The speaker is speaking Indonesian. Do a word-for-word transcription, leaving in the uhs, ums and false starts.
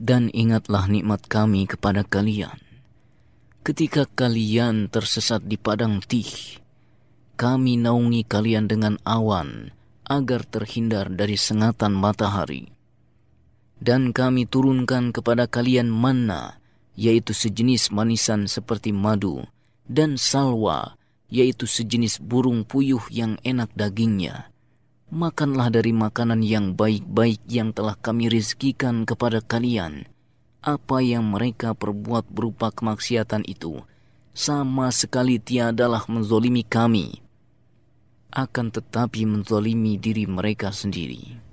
Dan ingatlah nikmat kami kepada kalian. Ketika kalian tersesat di padang Tih, kami naungi kalian dengan awan agar terhindar dari sengatan matahari. Dan kami turunkan kepada kalian manna, yaitu sejenis manisan seperti madu, dan salwa, yaitu sejenis burung puyuh yang enak dagingnya. Makanlah dari makanan yang baik-baik yang telah kami rizkikan kepada kalian. Apa yang mereka perbuat berupa kemaksiatan itu, sama sekali tiadalah menzolimi kami, akan tetapi menzolimi diri mereka sendiri.